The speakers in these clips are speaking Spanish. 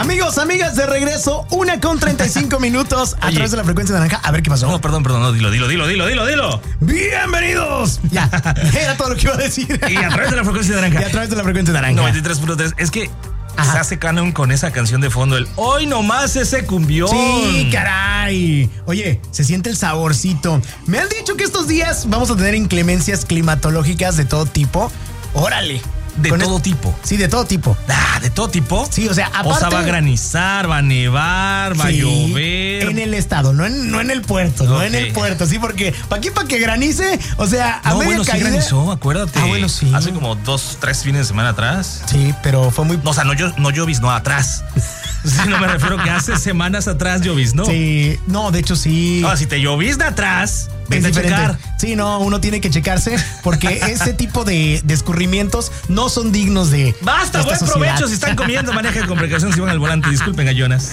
Amigos, amigas, de regreso, 1:35 a través de la frecuencia naranja. A ver qué pasó. No, perdón, no, dilo. ¡Bienvenidos! Ya, era todo lo que iba a decir. Y a través de la frecuencia naranja. 93.3. Es que se hace canon con esa canción de fondo, el hoy nomás ese cumbión. Sí, caray. Oye, se siente el saborcito. Me han dicho que estos días vamos a tener inclemencias climatológicas de todo tipo. Órale. ¿De todo tipo? Sí, de todo tipo. ¿De todo tipo? Sí, o sea, aparte... O sea, va a granizar, va a nevar, va a llover. En el estado, no en el puerto, no en el puerto, sí, porque para que granice, o sea, a media caída... sí granizó, acuérdate. Bueno, sí. Hace como 2-3 fines de semana atrás. Sí, pero fue muy... No, o sea, no lloviznó atrás. Sí, no me refiero que hace semanas atrás lloviznó. Sí, no, de hecho sí. No, si te llovizna atrás, vete a checar. Sí, no, uno tiene que checarse porque ese tipo de escurrimientos no son dignos de... ¡Basta! Buen provecho si están comiendo. Manejen con precaución si van al volante. Disculpen a Jonas.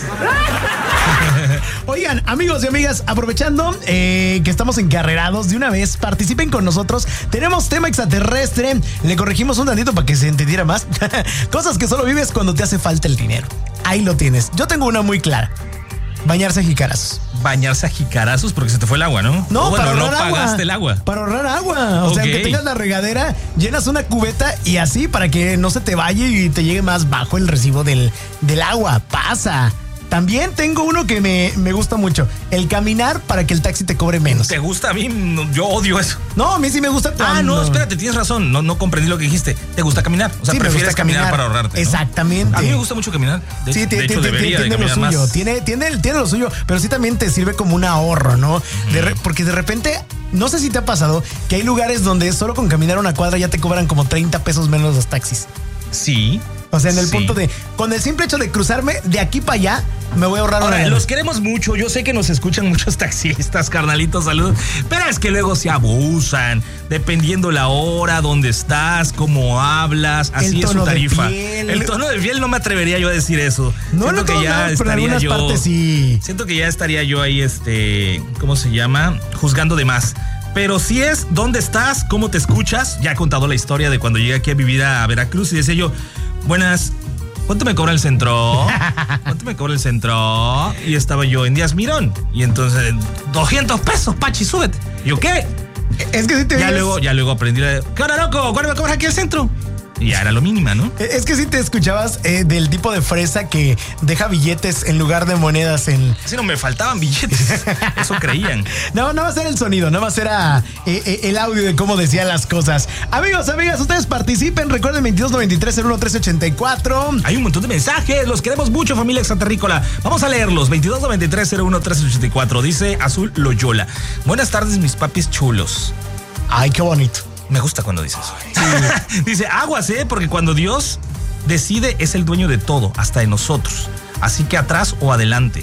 Oigan, amigos y amigas, aprovechando que estamos encarrerados de una vez, participen con nosotros. Tenemos tema extraterrestre. Le corregimos un tantito para que se entendiera más. Cosas que solo vives cuando te hace falta el dinero. Ahí lo tienes. Yo tengo una muy clara. Bañarse a jicarazos. Bañarse a jicarazos porque se te fue el agua, ¿no? No, bueno, para ahorrar no pagaste el agua. Para ahorrar agua. O sea, que tengas la regadera, llenas una cubeta y así para que no se te vaya y te llegue más bajo el recibo del agua. Pasa. También tengo uno que me gusta mucho. El caminar para que el taxi te cobre menos. ¿Te gusta? A mí, yo odio eso. No, a mí sí me gusta cuando... Ah, no, espérate, tienes razón. No comprendí lo que dijiste. ¿Te gusta caminar? O sea, sí, prefieres caminar para ahorrarte, ¿no? Exactamente. A mí me gusta mucho caminar. Sí, de hecho, debería de caminar lo suyo. más. Tiene lo suyo, pero sí también te sirve como un ahorro, ¿no? Porque de repente... No sé si te ha pasado que hay lugares donde solo con caminar una cuadra ya te cobran como 30 pesos menos los taxis. Sí. O sea, en el punto de, con el simple hecho de cruzarme de aquí para allá, me voy a ahorrar una. Los queremos mucho. Yo sé que nos escuchan muchos taxistas, carnalitos, saludos. Pero es que luego se abusan, dependiendo la hora, dónde estás, cómo hablas. Así es su tarifa. El tono de piel no me atrevería yo a decir eso. Siento que ya estaría yo. Partes sí. Siento que ya estaría yo ahí, ¿cómo se llama? Juzgando de más. Pero si es dónde estás, cómo te escuchas. Ya he contado la historia de cuando llegué aquí a vivir a Veracruz y decía yo, buenas, ¿cuánto me cobra el centro? ¿Cuánto me cobra el centro? Y estaba yo en Díaz Mirón. Y entonces, 200 pesos, Pachi, súbete. ¿Y yo qué? Es que si te ya luego aprendí ¿qué hora, loco? ¿Cuánto me cobras aquí el centro? Y ya era lo mínima, ¿no? Es que si te escuchabas del tipo de fresa que deja billetes en lugar de monedas en... Sí, no me faltaban billetes. Eso creían. No, nada más era el sonido, nada más era el audio de cómo decía las cosas. Amigos, amigas, ustedes participen. Recuerden 2293-01-1384. Hay un montón de mensajes. Los queremos mucho, familia extraterrícola. Vamos a leerlos. 2293-01-1384. Dice Azul Loyola. Buenas tardes, mis papis chulos. Ay, qué bonito. Me gusta cuando dices eso. Sí. Dice, aguas, porque cuando Dios decide es el dueño de todo, hasta de nosotros. Así que atrás o adelante.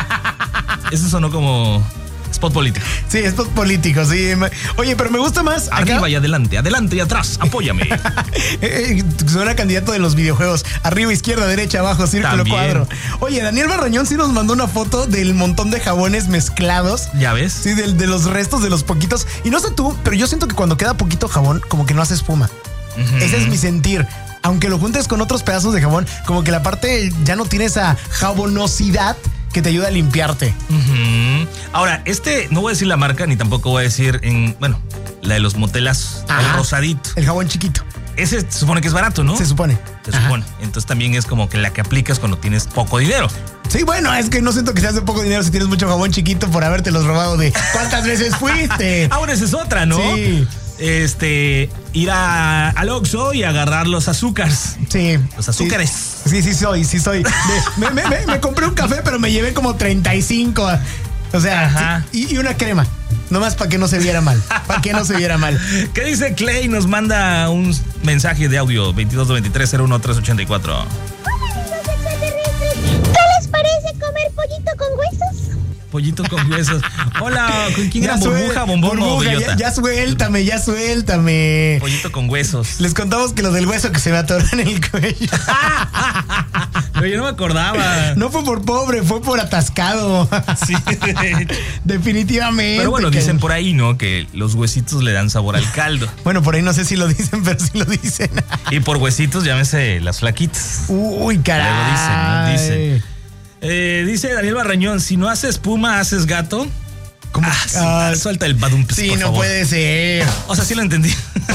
Eso sonó como spot político. Sí, spot político, sí. Oye, pero me gusta más... Arriba acá... y adelante y atrás, apóyame. Suena candidato de los videojuegos. Arriba, izquierda, derecha, abajo, círculo, también. Cuadro. Oye, Daniel Barrañón sí nos mandó una foto del montón de jabones mezclados. ¿Ya ves? Sí, de los restos, de los poquitos. Y no sé tú, pero yo siento que cuando queda poquito jabón, como que no hace espuma. Ese es mi sentir. Aunque lo juntes con otros pedazos de jabón, como que la parte ya no tiene esa jabonosidad que te ayuda a limpiarte. Ahora, no voy a decir la marca, ni tampoco voy a decir la de los motelas, el rosadito. El jabón chiquito. Ese se supone que es barato, ¿no? Se supone. Se supone. Entonces también es como que la que aplicas cuando tienes poco dinero. Sí, bueno, es que no siento que seas de poco dinero si tienes mucho jabón chiquito por habértelos robado de ¿cuántas veces fuiste? Bueno, esa es otra, ¿no? Sí. Ir al Oxxo y agarrar los azúcares. Sí. Los azúcares. Sí soy. Me compré un café, pero me llevé como 35. O sea, y una crema. Nomás para que no se viera mal. ¿Qué dice Clay? Nos manda un mensaje de audio 2293-01-384. Hola, amigos extraterrestres. ¿Qué les parece comer pollito con huesos? Pollito con huesos. Hola, ¿con quién era? ¿Burbuja, bombón o bellota? Ya suéltame. Pollito con huesos. Les contamos que los del hueso que se me atoran en el cuello. Pero yo no me acordaba. No fue por pobre, fue por atascado. Sí. Definitivamente. Pero bueno, dicen por ahí, ¿no? Que los huesitos le dan sabor al caldo. Bueno, por ahí no sé si lo dicen, pero sí lo dicen. Y por huesitos, llámese las flaquitas. Uy, caray. Luego dicen, ¿no? Dice Daniel Barrañón, si no hace espuma, haces gato. ¿Cómo? Suelta el badum. Sí, por no favor. puede ser. O sea, sí lo entendí.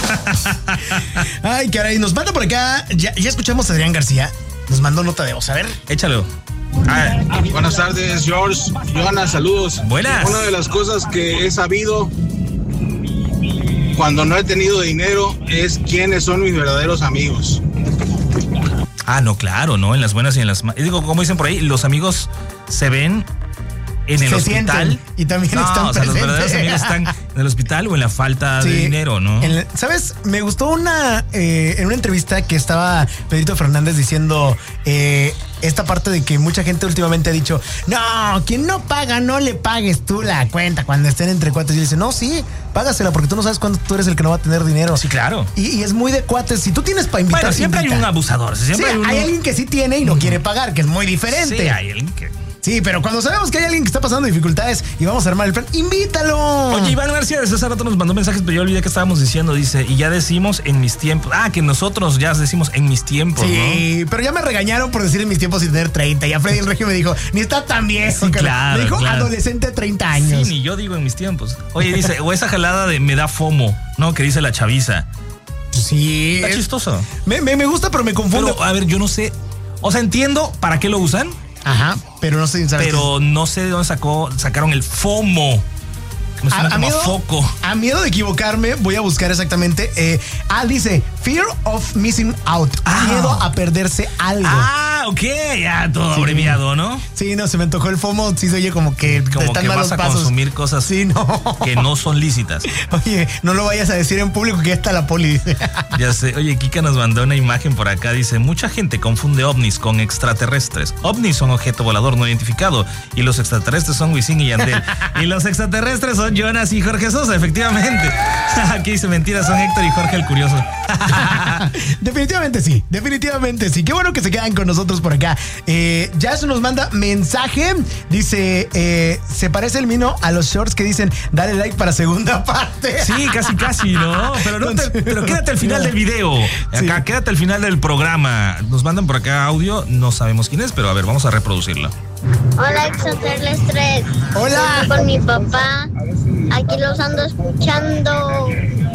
Ay, caray, nos manda por acá. Ya escuchamos a Adrián García. Nos mandó nota de voz, a ver. Échalo. Buenas tardes, George. Joana, saludos. Buenas. Una de las cosas que he sabido cuando no he tenido dinero es quiénes son mis verdaderos amigos. No, claro, ¿no? En las buenas y en las malas. Digo, como dicen por ahí, los amigos se ven en el Se hospital. sienten y también están o sea, los presentes. verdaderos amigos están en el hospital o en la falta de dinero, ¿no? ¿Sabes? Me gustó en una entrevista que estaba Pedrito Fernández diciendo esta parte de que mucha gente últimamente ha dicho, no, quien no paga, no le pagues tú la cuenta cuando estén entre cuates. Y dice, no, sí, págasela porque tú no sabes cuándo tú eres el que no va a tener dinero. Sí, claro. Y es muy de cuates. Si tú tienes para invitar, Bueno, siempre invita. hay un abusador. Siempre hay alguien que sí tiene y no quiere pagar, que es muy diferente. Sí, hay alguien que... Sí, pero cuando sabemos que hay alguien que está pasando dificultades y vamos a armar el plan, invítalo. Oye, Iván García desde hace rato nos mandó mensajes, pero yo olvidé que estábamos diciendo, dice, y ya decimos en mis tiempos. Que nosotros ya decimos en mis tiempos, sí, ¿no? pero ya me regañaron por decir en mis tiempos sin tener 30. Y a Freddy el Regio me dijo, ni está tan viejo. Sí, claro, me dijo claro. adolescente de 30 años. Sí, ni yo digo en mis tiempos. Oye, dice, o esa jalada de me da FOMO, ¿no? Que dice la chaviza. Sí. Está chistoso. Me gusta, pero me confundo. Pero, a ver, yo no sé. O sea, entiendo para qué lo usan. Ajá, pero no sé. Pero no sé de dónde sacaron el FOMO. Que me suena como a foco. A miedo de equivocarme, voy a buscar exactamente. Dice Fear of Missing Out. Miedo a perderse algo. Ok, ya todo abreviado, ¿no? Sí, no, se me antojó el FOMO. Sí, se oye como que Como están que malos vas a pasos. consumir cosas Sí, no. que no son lícitas. Oye, no lo vayas a decir en público que ya está la poli. Dice. Ya sé. Oye, Kika nos mandó una imagen por acá. Dice, mucha gente confunde ovnis con extraterrestres. Ovnis son objeto volador no identificado y los extraterrestres son Wisin y Yandel. Y los extraterrestres son Jonas y Jorge Sosa, efectivamente. Aquí dice mentiras, son Héctor y Jorge el Curioso. Definitivamente sí. Qué bueno que se quedan con nosotros por acá. Ya eso nos manda mensaje. Dice, se parece el Mino a los shorts que dicen, dale like para segunda parte. Sí, casi, ¿no? Pero quédate al final del video. Acá, quédate al final del programa. Nos mandan por acá audio, no sabemos quién es, pero a ver, vamos a reproducirlo. Hola, extraterrestres. Hola. Estoy con mi papá. Aquí los ando escuchando.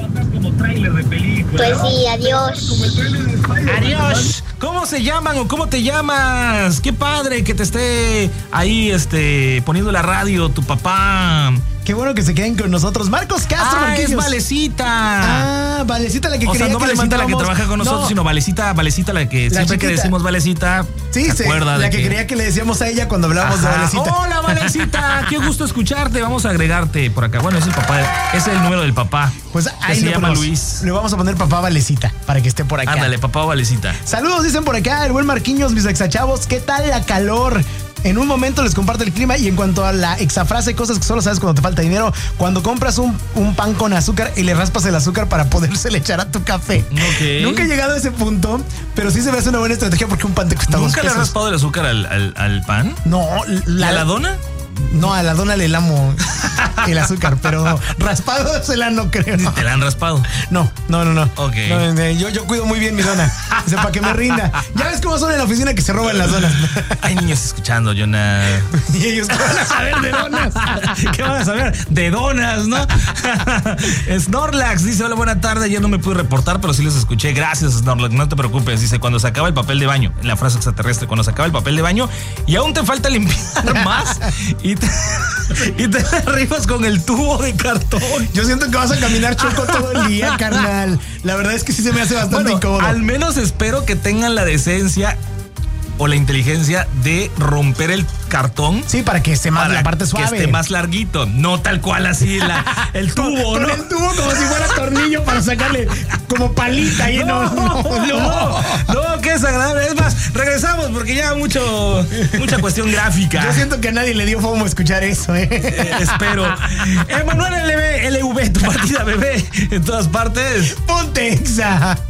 Pues sí, adiós. Adiós. ¿Cómo se llaman o cómo te llamas? Qué padre que te esté ahí poniendo la radio tu papá. Qué bueno que se queden con nosotros. Marcos Castro. Es Valecita. Valecita la que O quería sea, no que Valecita la que decíamos- trabaja con nosotros, No. sino Valecita la que La siempre que chiquita. decimos Valecita, Sí, se acuerda de la que quería que le decíamos a ella cuando hablábamos de Ajá. Valecita. Hola, Valecita, qué gusto escucharte. Vamos a agregarte por acá. Bueno, es el papá, es el número del papá. Pues que ahí se le llama ponemos. Luis. Le vamos a poner papá Valecita para que esté por acá. Ándale, papá Valecita. Saludos, dicen por acá el buen Marquiños, mis exachavos. ¿Qué tal la calor? En un momento les comparto el clima y en cuanto a la exafrase, cosas que solo sabes cuando te falta dinero, cuando compras un pan con azúcar y le raspas el azúcar para podérsele echar a tu café. Ok. Nunca he llegado a ese punto, pero sí se me hace una buena estrategia porque un pan te cuesta ¿Nunca le has 2 pesos. raspado el azúcar al pan? No, ¿Y a la dona? No, a la dona le lamo el azúcar, pero raspado se la no creo. No. ¿Te la han raspado? No. Ok. No, yo cuido muy bien mi dona. O sea, para que me rinda. Ya ves cómo son en la oficina que se roban las donas. Hay niños escuchando, Jonah. Y ellos ¿qué van a saber de donas? ¿Qué van a saber? De donas, ¿no? Snorlax dice, hola, buena tarde. Yo no me pude reportar, pero sí los escuché. Gracias, Snorlax, no te preocupes. Dice, cuando se acaba el papel de baño, en la frase extraterrestre, cuando se acaba el papel de baño y aún te falta limpiar más y te arribas con el tubo de cartón. Yo siento que vas a caminar choco todo el día, carnal. La verdad es que sí se me hace bastante incómodo. Al menos espero que tengan la decencia o la inteligencia de romper el cartón. Sí, para que esté más la parte suave. Que esté más larguito, no tal cual así el tubo, con ¿no? el tubo como si fuera tornillo para sacarle como palita. Y no, qué desagradable. Es más, regresamos porque ya mucha cuestión gráfica. Yo siento que a nadie le dio fomo escuchar eso, espero. Emanuel LV, tu partida bebé en todas partes. Ponte Exa.